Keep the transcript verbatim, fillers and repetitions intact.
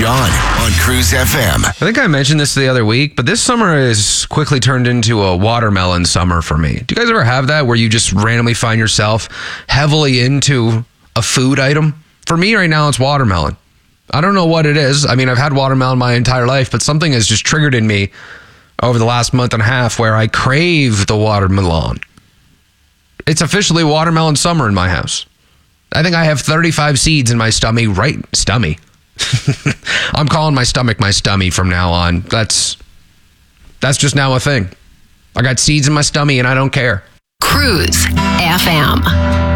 John on Cruise F M. I think I mentioned this the other week, but this summer has quickly turned into a watermelon summer for me. Do you guys ever have that where you just randomly find yourself heavily into a food item? For me right now, it's watermelon. I don't know what it is. I mean, I've had watermelon my entire life, but something has just triggered in me over the last month and a half where I crave the watermelon. It's officially watermelon summer in my house. I think I have thirty-five seeds in my stummy, right? Stummy. I'm calling my stomach my stummy from now on. That's that's just now a thing. I got seeds in my stummy and I don't care. Cruise F M.